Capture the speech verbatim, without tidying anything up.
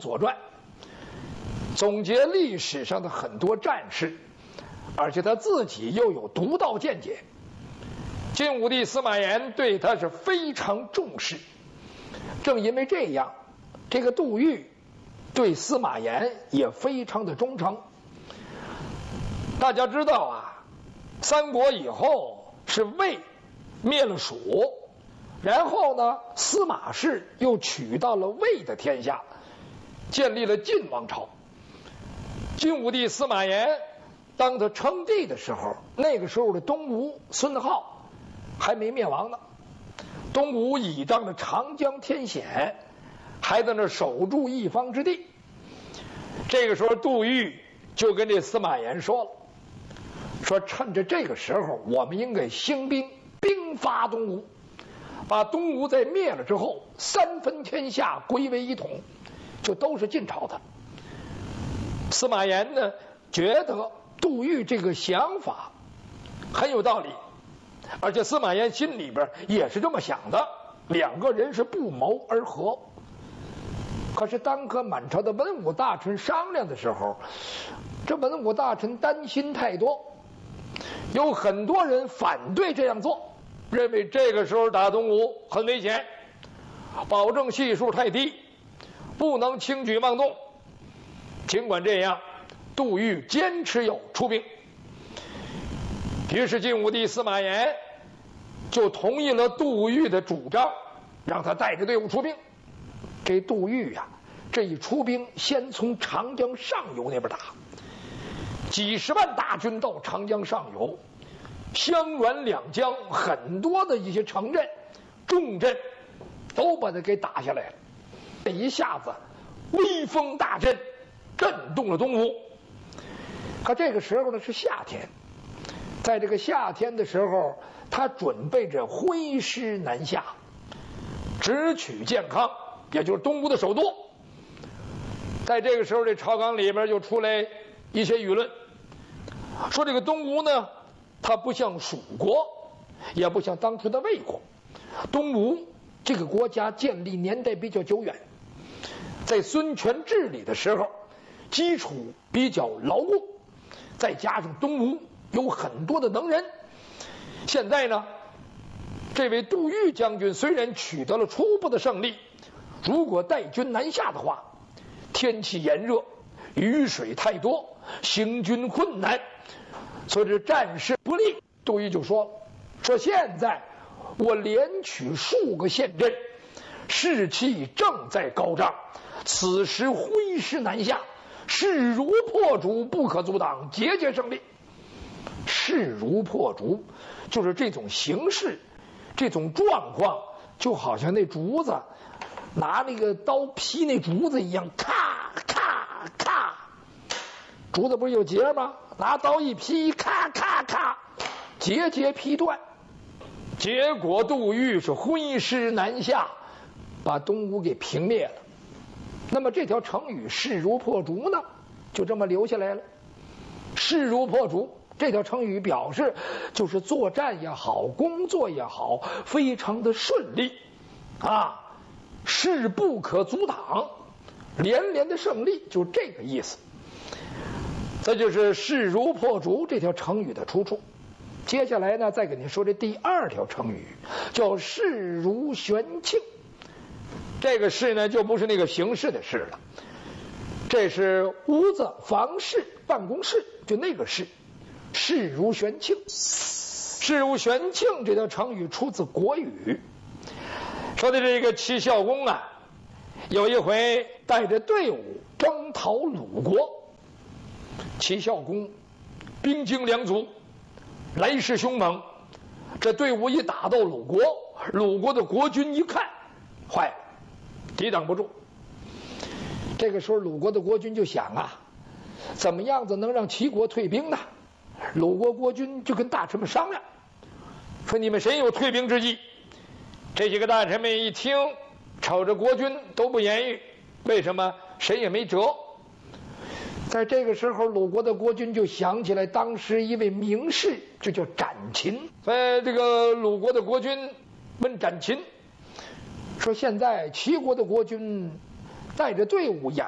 左传》，总结历史上的很多战事，而且他自己又有独到见解。晋武帝司马炎对他是非常重视，正因为这样，这个杜预对司马炎也非常的忠诚。大家知道啊，三国以后是魏灭了蜀，然后呢，司马氏又取到了魏的天下，建立了晋王朝。晋武帝司马炎当他称帝的时候，那个时候的东吴孙皓还没灭亡呢，东吴倚仗着长江天险，还在那守住一方之地。这个时候，杜预就跟这司马炎说了，说趁着这个时候，我们应该兴兵兵伐东吴，把东吴在灭了之后，三分天下归为一统，就都是晋朝的。司马炎呢，觉得杜预这个想法很有道理，而且司马炎心里边也是这么想的，两个人是不谋而合。可是当和满朝的文武大臣商量的时候，这文武大臣担心太多，有很多人反对这样做，认为这个时候打东吴很危险，保证系数太低，不能轻举妄动。尽管这样，杜预坚持要出兵。于是晋武帝司马炎就同意了杜预的主张，让他带着队伍出兵。这杜预呀、啊，这一出兵，先从长江上游那边打，几十万大军到长江上游，湘滦两江很多的一些城镇、重镇都把它给打下来了。这一下子威风大振，震动了东吴。可这个时候呢是夏天，在这个夏天的时候，他准备着挥师南下，直取建康，也就是东吴的首都。在这个时候，这朝纲里边就出来一些舆论，说这个东吴呢，它不像蜀国，也不像当初的魏国。东吴这个国家建立年代比较久远，在孙权治理的时候，基础比较牢固，再加上东吴有很多的能人。现在呢，这位杜预将军虽然取得了初步的胜利，如果带军南下的话，天气炎热，雨水太多，行军困难，所以这战事不利。杜预就说说现在我连取数个县镇，士气正在高涨，此时挥师南下，势如破竹，不可阻挡，节节胜利。势如破竹就是这种形势，这种状况，就好像那竹子拿那个刀劈那竹子一样，咔咔咔，竹子不是有节吗？拿刀一劈，咔咔咔，节节劈断。结果杜预是挥师南下，把东吴给平灭了。那么这条成语势如破竹呢，就这么留下来了。势如破竹这条成语表示就是作战也好，工作也好，非常的顺利啊，势不可阻挡，连连的胜利，就这个意思。这就是势如破竹这条成语的出处。接下来呢，再给您说这第二条成语，叫势如悬磬。这个势呢，就不是那个形式的势了，这是屋子、房室、办公室，就那个势。势如悬磬，势如悬磬这条成语出自国语，说的这个齐孝公啊，有一回带着队伍征讨鲁国。齐孝公兵精粮足，来势凶猛，这队伍一打到鲁国，鲁国的国君一看，坏了，抵挡不住。这个时候鲁国的国君就想啊，怎么样子能让齐国退兵呢？鲁国国君就跟大臣们商量，说你们谁有退兵之计？这几个大臣们一听，瞅着国君都不言语，为什么？谁也没辙。在这个时候，鲁国的国君就想起来当时一位名士，这叫展禽。所以这个鲁国的国君问展禽说，现在齐国的国君带着队伍沿